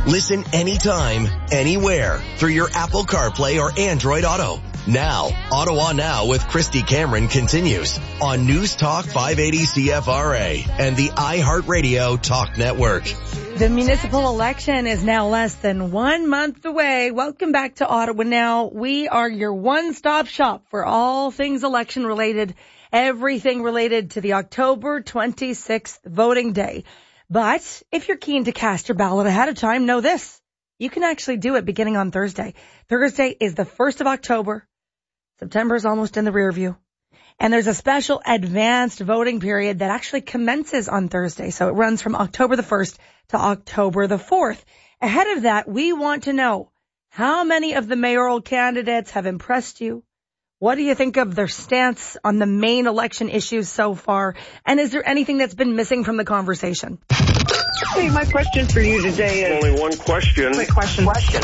Listen anytime, anywhere through your Apple CarPlay or Android Auto. Now, Ottawa Now with Christy Cameron continues on News Talk 580 CFRA and the iHeartRadio Talk Network. The municipal election is now less than 1 month away. Welcome back to Ottawa Now. We are your one-stop shop for all things election related, everything related to the October 26th voting day. But if you're keen to cast your ballot ahead of time, know this. You can actually do it beginning on Thursday. Thursday is the 1st of October. September is almost in the rear view. And there's a special advanced voting period that actually commences on Thursday. So it runs from October the 1st to October the 4th. Ahead of that, we want to know how many of the mayoral candidates have impressed you? What do you think of their stance on the main election issues so far? And is there anything that's been missing from the conversation? Hey, my question for you today is... Only one question. Quick question.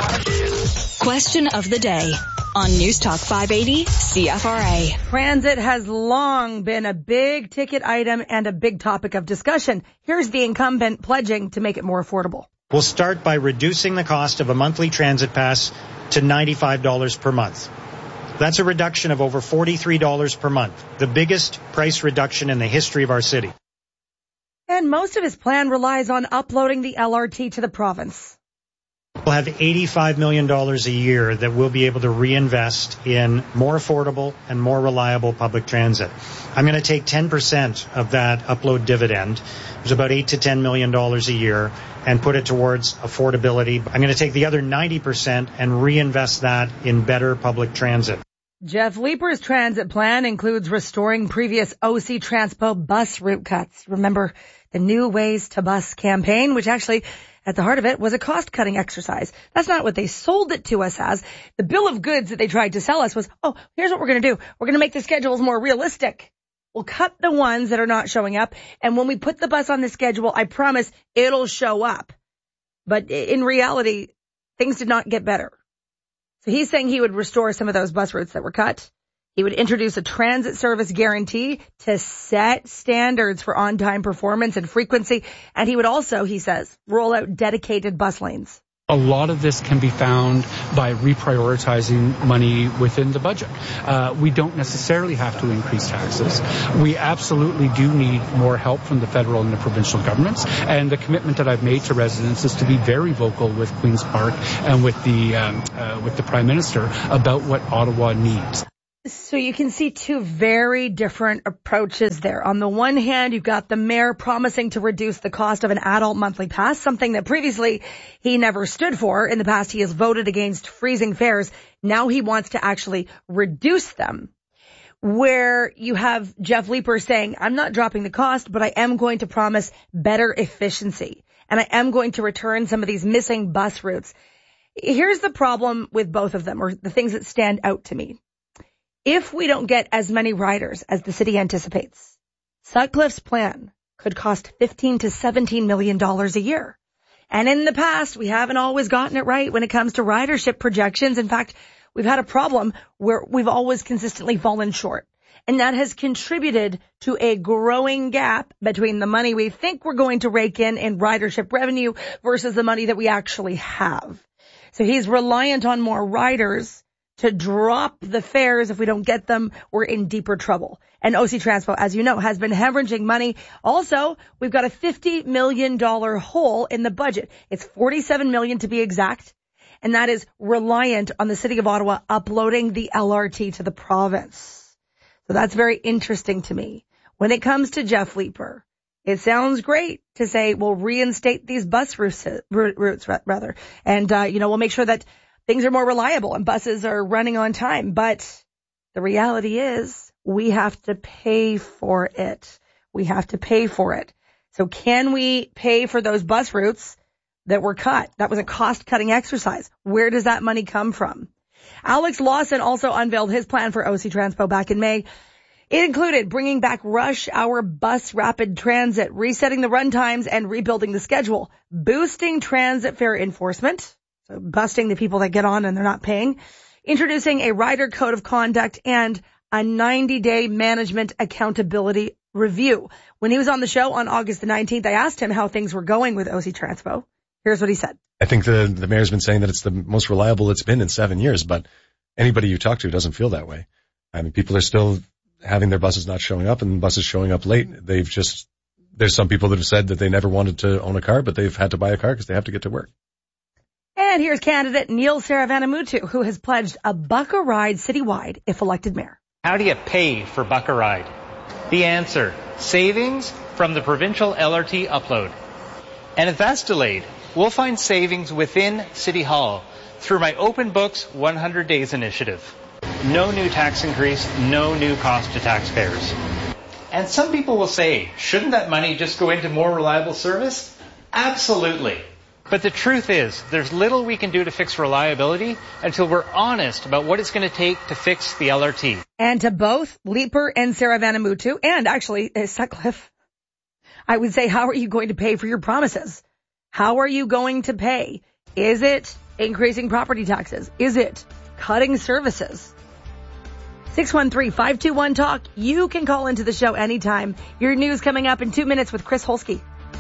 Question of the day on News Talk 580 CFRA. Transit has long been a big ticket item and a big topic of discussion. Here's the incumbent pledging to make it more affordable. We'll start by reducing the cost of a monthly transit pass to $95 per month. That's a reduction of over $43 per month, the biggest price reduction in the history of our city. And most of his plan relies on uploading the LRT to the province. We'll have $85 million a year that we'll be able to reinvest in more affordable and more reliable public transit. I'm going to take 10% of that upload dividend, which is about $8 to $10 million a year, and put it towards affordability. I'm going to take the other 90% and reinvest that in better public transit. Jeff Leeper's transit plan includes restoring previous OC Transpo bus route cuts. Remember the New Ways to Bus campaign, which actually, at the heart of it, was a cost-cutting exercise. That's not what they sold it to us as. The bill of goods that they tried to sell us was, oh, here's what we're going to do. We're going to make the schedules more realistic. We'll cut the ones that are not showing up. And when we put the bus on the schedule, I promise it'll show up. But in reality, things did not get better. So he's saying he would restore some of those bus routes that were cut. He would introduce a transit service guarantee to set standards for on-time performance and frequency. And he would also, he says, roll out dedicated bus lanes. A lot of this can be found by reprioritizing money within the budget. We don't necessarily have to increase taxes. We absolutely do need more help from the federal and the provincial governments. And the commitment that I've made to residents is to be very vocal with Queen's Park and with the Prime Minister about what Ottawa needs. So you can see two very different approaches there. On the one hand, you've got the mayor promising to reduce the cost of an adult monthly pass, something that previously he never stood for. In the past, he has voted against freezing fares. Now he wants to actually reduce them. Where you have Jeff Leeper saying, I'm not dropping the cost, but I am going to promise better efficiency. And I am going to return some of these missing bus routes. Here's the problem with both of them, or the things that stand out to me. If we don't get as many riders as the city anticipates, Sutcliffe's plan could cost $15 to $17 million a year. And in the past, we haven't always gotten it right when it comes to ridership projections. In fact, we've had a problem where we've always consistently fallen short. And that has contributed to a growing gap between the money we think we're going to rake in ridership revenue versus the money that we actually have. So he's reliant on more riders to drop the fares. If we don't get them, we're in deeper trouble. And OC Transpo, as you know, has been hemorrhaging money. Also, we've got a $50 million hole in the budget. It's $47 million to be exact. And that is reliant on the city of Ottawa uploading the LRT to the province. So that's very interesting to me. When it comes to Jeff Leeper, it sounds great to say we'll reinstate these bus routes, and, we'll make sure that things are more reliable and buses are running on time. But the reality is we have to pay for it. We have to pay for it. So can we pay for those bus routes that were cut? That was a cost-cutting exercise. Where does that money come from? Alex Lawson also unveiled his plan for OC Transpo back in May. It included bringing back rush hour bus rapid transit, resetting the run times and rebuilding the schedule, boosting transit fare enforcement, so busting the people that get on and they're not paying, introducing a rider code of conduct, and a 90-day management accountability review. When he was on the show on August the 19th, I asked him how things were going with OC Transpo. Here's what he said. I think the mayor's been saying that it's the most reliable it's been in 7 years, but anybody you talk to doesn't feel that way. I mean, people are still having their buses not showing up and buses showing up late. There's some people that have said that they never wanted to own a car, but they've had to buy a car because they have to get to work. And here's candidate Neil Saravanamuthu, who has pledged $1 a ride citywide if elected mayor. How do you pay for $1 a ride? The answer, savings from the provincial LRT upload. And if that's delayed, we'll find savings within City Hall through my Open Books 100 Days initiative. No new tax increase, no new cost to taxpayers. And some people will say, shouldn't that money just go into more reliable service? Absolutely. But the truth is, there's little we can do to fix reliability until we're honest about what it's going to take to fix the LRT. And to both Leeper and Saravanamuthu, and actually Sutcliffe, I would say, how are you going to pay for your promises? How are you going to pay? Is it increasing property taxes? Is it cutting services? 613-521-TALK. You can call into the show anytime. Your news coming up in 2 minutes with Chris Holsky.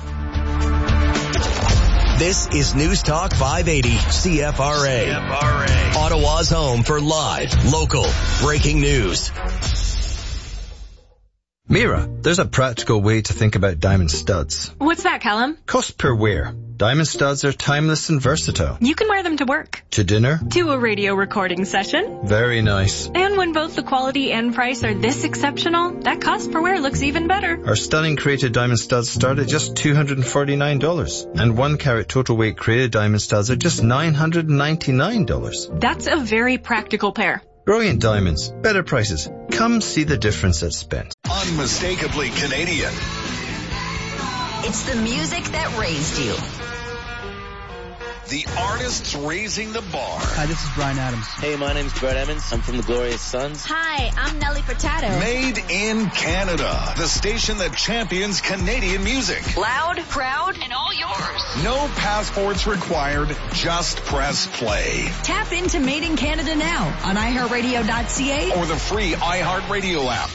This is News Talk 580 CFRA. Ottawa's home for live, local, breaking news. Mira, there's a practical way to think about diamond studs. What's that, Callum? Cost per wear. Diamond studs are timeless and versatile. You can wear them to work. To dinner. To a radio recording session. Very nice. And when both the quality and price are this exceptional, that cost per wear looks even better. Our stunning crated diamond studs start at just $249. And 1 carat total weight crated diamond studs are just $999. That's a very practical pair. Brilliant diamonds. Better prices. Come see the difference at Spent. Unmistakably Canadian. It's the music that raised you. The artists raising the bar. Hi, this is Bryan Adams. Hey, my name's Brett Emmons. I'm from the Glorious Sons. Hi, I'm Nelly Furtado. Made in Canada. The station that champions Canadian music. Loud, proud, and all yours. No passports required. Just press play. Tap into Made in Canada now on iHeartRadio.ca or the free iHeartRadio app.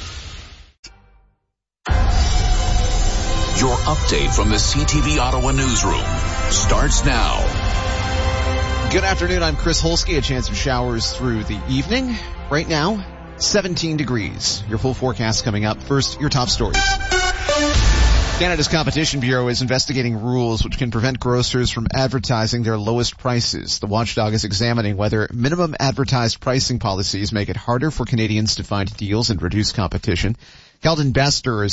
Your update from the CTV Ottawa newsroom starts now. Good afternoon, I'm Chris Holsky. A chance of showers through the evening. Right now, 17 degrees. Your full forecast coming up. First, your top stories. Canada's Competition Bureau is investigating rules which can prevent grocers from advertising their lowest prices. The watchdog is examining whether minimum advertised pricing policies make it harder for Canadians to find deals and reduce competition. Keldon Bester is